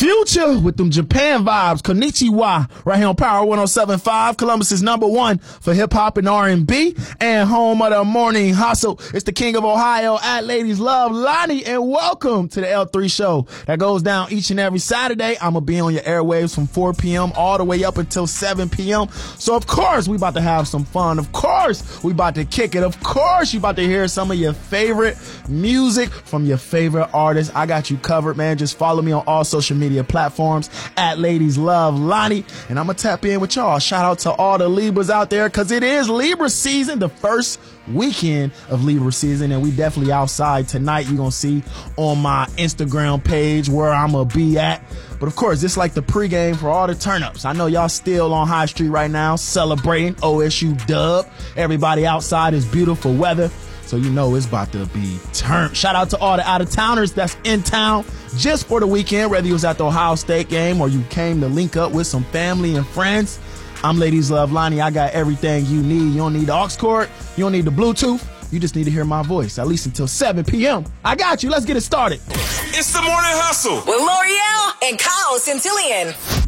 Future with them Japan vibes. Konnichiwa. Right here on Power 107.5. Columbus's #1 for hip hop and R&B. And home of the morning hustle. It's the king of Ohio at Ladies Love, Lonnie. And welcome to the L3 show that goes down each and every Saturday. I'm going to be on your airwaves from 4 p.m. all the way up until 7 p.m. So, of course, we about to have some fun. Of course, we about to kick it. Of course, you about to hear some of your favorite music from your favorite artists. I got you covered, man. Just follow me on all social media platforms at Ladies Love Lonnie, and I'm gonna tap in with y'all. Shout out to all the Libras out there, because it is Libra season, the first weekend of Libra season, and we definitely outside tonight. You're gonna see on my Instagram page where I'm gonna be at. But of course, this is like the pregame for all the turn-ups. I know y'all still on High Street right now celebrating OSU dub. Everybody outside is beautiful weather, so you know it's about to be turned. Shout out to all the out-of-towners that's in town just for the weekend, whether you was at the Ohio State game or you came to link up with some family and friends. I'm Ladies Love Lonnie. I got everything you need. You don't need the aux cord. You don't need the Bluetooth. You just need to hear my voice, at least until 7 p.m. I got you. Let's get it started. It's the Morning Hustle with L'Oreal and Kyle Centillion.